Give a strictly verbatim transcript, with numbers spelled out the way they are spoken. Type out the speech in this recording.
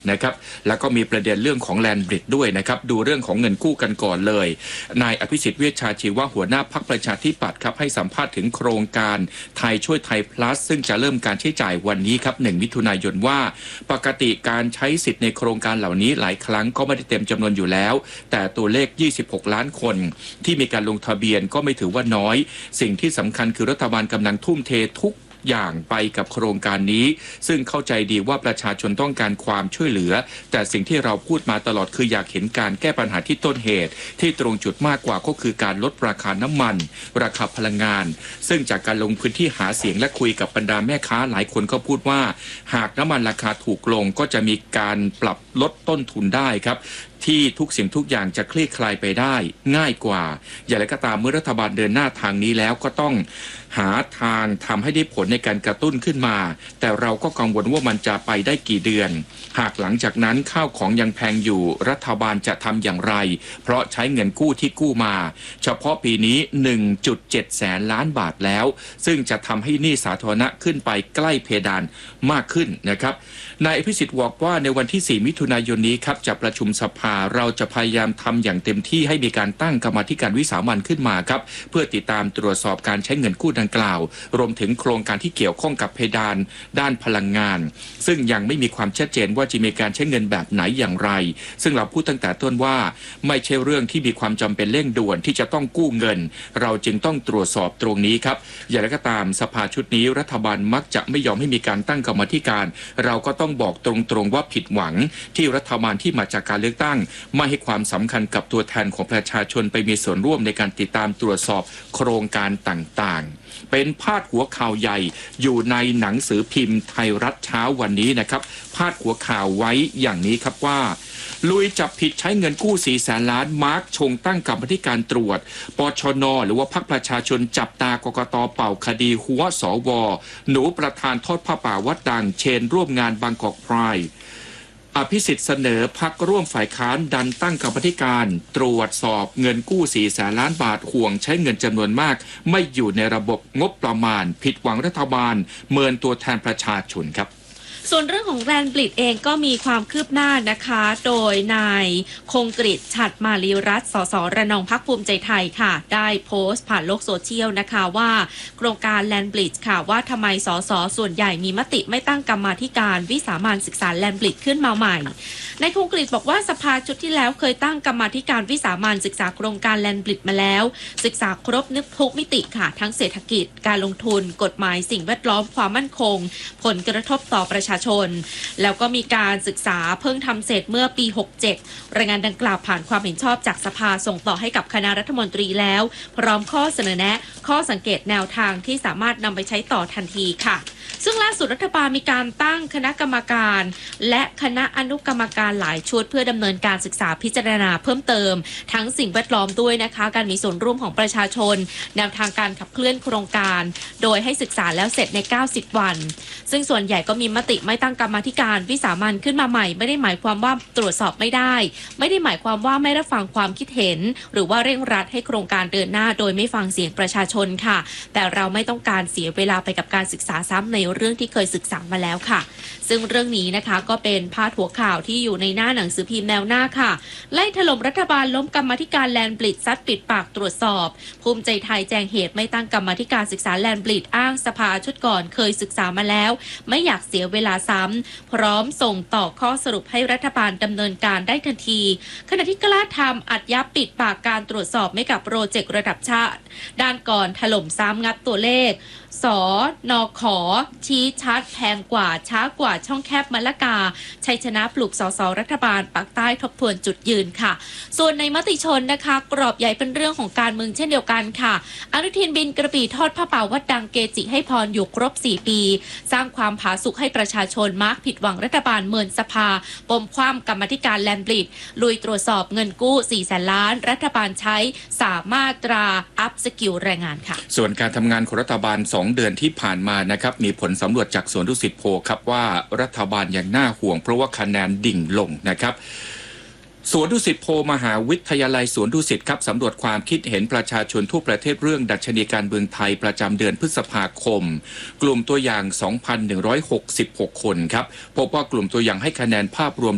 นะครับแล้วก็มีประเด็นเรื่องของแลนด์บริดจ์ด้วยนะครับดูเรื่องของเงินกู้กันก่อนเลยนายอภิสิทธิ์เวชชาชีวะหัวหน้าพรรคประชาธิปัตย์ครับให้สัมภาษณ์ถึงโครงการไทยช่วยไทย plus ซึ่งจะเริ่มการใช้จ่ายวันนี้ครับหนึ่งมิถุนายนว่าปกติการใช้สิทธิ์ในโครงการเหล่านี้หลายครั้งก็ไม่ได้เต็มจำนวนอยู่แล้วแต่ตัวเลขยี่สิบหกล้านคนที่มีการลงทะเบียนก็ไม่ถือว่าน้อยสิ่งที่สำคัญคือรัฐบาลกำลังทุ่มเททุกอย่างไปกับโครงการนี้ซึ่งเข้าใจดีว่าประชาชนต้องการความช่วยเหลือแต่สิ่งที่เราพูดมาตลอดคืออยากเห็นการแก้ปัญหาที่ต้นเหตุที่ตรงจุดมากกว่าก็คือการลดราคาน้ำมันราคาพลังงานซึ่งจากการลงพื้นที่หาเสียงและคุยกับบรรดาแม่ค้าหลายคนก็พูดว่าหากน้ำมันราคาถูกลงก็จะมีการปรับลดต้นทุนได้ครับที่ทุกสิ่งทุกอย่างจะคลี่คลายไปได้ง่ายกว่าอย่างไรก็ตามเมื่อรัฐบาลเดินหน้าทางนี้แล้วก็ต้องหาทางทำให้ได้ผลในการกระตุ้นขึ้นมาแต่เราก็กังวลว่ามันจะไปได้กี่เดือนหากหลังจากนั้นข้าวของยังแพงอยู่รัฐบาลจะทำอย่างไรเพราะใช้เงินกู้ที่กู้มาเฉพาะปีนี้ หนึ่งจุดเจ็ด แสนล้านบาทแล้วซึ่งจะทำให้หนี้สาธารณะขึ้นไปใกล้เพดานมากขึ้นนะครับนายอภิสิทธิ์บอกว่าในวันที่สี่มิถุนายนนี้ครับจะประชุมสภาเราจะพยายามทำอย่างเต็มที่ให้มีการตั้งกรรมาธิการวิสามัญขึ้นมาครับเพื่อติดตามตรวจสอบการใช้เงินกู้ดังกล่าวรวมถึงโครงการที่เกี่ยวข้องกับเพดานด้านพลังงานซึ่งยังไม่มีความชัดเจนว่าจะมีการใช้เงินแบบไหนอย่างไรซึ่งเราพูดตั้งแต่ต้นว่าไม่ใช่เรื่องที่มีความจำเป็นเร่งด่วนที่จะต้องกู้เงินเราจึงต้องตรวจสอบตรงนี้ครับอย่างไรก็ตามสภาชุดนี้รัฐบาลมักจะไม่ยอมให้มีการตั้งกรรมาธิการเราก็ต้องบอกตรงๆว่าผิดหวังที่รัฐบาลที่มาจากการเลือกตั้งไม่ให้ความสำคัญกับตัวแทนของประชาชนไปมีส่วนร่วมในการติดตามตรวจสอบโครงการต่างๆเป็นพาดหัวข่าวใหญ่อยู่ในหนังสือพิมพ์ไทยรัฐเช้าวันนี้นะครับพาดหัวข่าวไว้อย่างนี้ครับว่าลุยจับผิดใช้เงินกู้สี่แสนล้านมาร์กชงตั้งกรรมธิการตรวจปชนหรือว่าพรรคประชาชนจับตากกตเป่าคดีหัวสวหนูประธานทอดผ้าป่าวัดดังเชนร่วมงานบางกอกไพร์อภิสิทธิ์เสนอพรรคร่วมฝ่ายค้านดันตั้งกรรมธิการตรวจสอบเงินกู้สี่แสนล้านบาทห่วงใช้เงินจำนวนมากไม่อยู่ในระบบงบประมาณผิดหวังรัฐบาลเมินตัวแทนประชาชนครับส่วนเรื่องของแลนด์บริดจ์เองก็มีความคืบหน้านะคะโดยนายคงกฤษฉัตรมาลีรัตน์สสระนองพรรคภูมิใจไทยค่ะได้โพสต์ผ่านโลกโซเชียลนะคะว่าโครงการแลนด์บริดจ์ค่ะว่าทำไมสสส่วนใหญ่มีมติไม่ตั้งกรรมาธิการวิสามัญศึกษาแลนด์บริดจ์ขึ้นมาใหม่นายคงกฤษบอกว่าสภาชุดที่แล้วเคยตั้งกรรมาธิการวิสามัญศึกษาโครงการแลนด์บริดจ์มาแล้วศึกษาครบนึกทุกมิติค่ะทั้งเศรษฐกิจการลงทุนกฎหมายสิ่งแวดล้อมความมั่นคงผลกระทบต่อประชาชนแล้วก็มีการศึกษาเพิ่งทำเสร็จเมื่อปีหกเจ็ดรายงานดังกล่าวผ่านความเห็นชอบจากสภาส่งต่อให้กับคณะรัฐมนตรีแล้วพร้อมข้อเสนอแนะข้อสังเกตแนวทางที่สามารถนำไปใช้ต่อทันทีค่ะซึ่งล่าสุดรัฐบาลมีการตั้งคณะกรรมการและคณะอนุกรรมการหลายชุดเพื่อดำเนินการศึกษาพิจารณาเพิ่มเติมทั้งสิ่งแวดล้อมด้วยนะคะการมีส่วนร่วมของประชาชนแนวทางการขับเคลื่อนโครงการโดยให้ศึกษาแล้วเสร็จในเก้าสิบวันซึ่งส่วนใหญ่ก็มีมติไม่ตั้งกรรมาธิการวิสามัญขึ้นมาใหม่ไม่ได้หมายความว่าตรวจสอบไม่ได้ไม่ได้หมายความว่าไม่รับฟังความคิดเห็นหรือว่าเร่งรัดให้โครงการเดินหน้าโดยไม่ฟังเสียงประชาชนค่ะแต่เราไม่ต้องการเสียเวลาไปกับการศึกษาซ้ำในเรื่องที่เคยศึกษามาแล้วค่ะซึ่งเรื่องนี้นะคะก็เป็นพาดหัวข่าวที่อยู่ในหน้าหนังสือพิมพ์แนวหน้าค่ะไล่ถล่มรัฐบาลล้มกรรมาธิการแลนด์บริดจ์ซัดปิดปากตรวจสอบภูมิใจไทยแจงเหตุไม่ตั้งกรรมาธิการศึกษาแลนด์บริดจ์อ้างสภาชุดก่อนเคยศึกษามาแล้วไม่อยากเสียเวลาซ้ำพร้อมส่งต่อข้อสรุปให้รัฐบาลดำเนินการได้ทันทีขณะที่กล้าทำอัดยับปิดปากการตรวจสอบไม่กับโปรเจกต์ระดับชาติด้านก่อนถล่มซ้ำงัดตัวเลขสนขชี้ชัดแพงกว่าช้ากว่าช่องแคบมะละกาชัยชนะปลุกสสรัฐบาลปากใต้ทบทวนจุดยืนค่ะส่วนในมติชนนะคะกรอบใหญ่เป็นเรื่องของการเมืองเช่นเดียวกันค่ะอนุทินบินกระบี่ทอดผ้าป่าวัดดังเกจิให้พรอยู่ครบสี่ปีสร้างความผาสุกให้ประชาชนมาร์กผิดหวังรัฐบาลเมินสภาปมคว่ำกรรมาธิการแลนด์บริดจ์ลุยตรวจสอบเงินกู้สี่แสนล้านรัฐบาลใช้สามารถตราอัพสกิลแรงงานค่ะส่วนการทำงานของรัฐบาลสองเดือนที่ผ่านมานะครับมีผลสำรวจจากสวนดุสิตโพลครับว่ารัฐบาลยังน่าห่วงเพราะว่าคะแนนดิ่งลงนะครับ สวนดุสิตโพมหาวิทยาลัยสวนดุสิตครับสำรวจความคิดเห็นประชาชนทั่วประเทศเรื่องดัชนีการเมืองไทยประจำเดือนพฤษภาคมกลุ่มตัวอย่าง สองพันหนึ่งร้อยหกสิบหก คนครับพบว่ากลุ่มตัวอย่างให้คะแนนภาพรวม